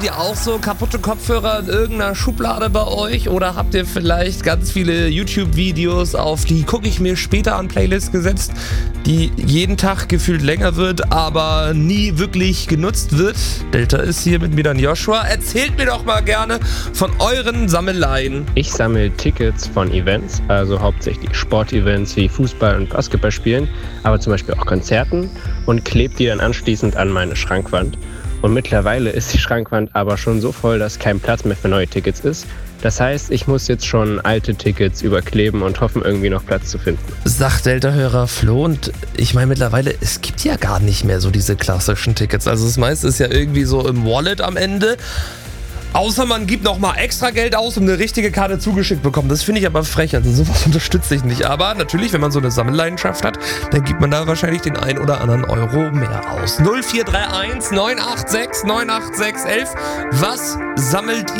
Habt ihr auch so kaputte Kopfhörer in irgendeiner Schublade bei euch? Oder habt ihr vielleicht ganz viele YouTube-Videos auf die gucke ich mir später an Playlist gesetzt, die jeden Tag gefühlt länger wird, aber nie wirklich genutzt wird? Delta ist hier mit mir dann Joshua. Erzählt mir doch mal gerne von euren Sammeleien. Ich sammle Tickets von Events, also hauptsächlich Sportevents wie Fußball- und Basketballspielen, aber zum Beispiel auch Konzerten und klebe die dann anschließend an meine Schrankwand. Und mittlerweile ist die Schrankwand aber schon so voll, dass kein Platz mehr für neue Tickets ist. Das heißt, ich muss jetzt schon alte Tickets überkleben und hoffen, irgendwie noch Platz zu finden. Sagt Delta-Hörer Flo, und ich meine mittlerweile, es gibt ja gar nicht mehr so diese klassischen Tickets. Also das meiste ist ja irgendwie so im Wallet am Ende. Außer man gibt nochmal extra Geld aus, um eine richtige Karte zugeschickt bekommen. Das finde ich aber frech, also sowas unterstütze ich nicht. Aber natürlich, wenn man so eine Sammelleidenschaft hat, dann gibt man da wahrscheinlich den ein oder anderen Euro mehr aus. 0431 986 98611. Was sammelt ihr?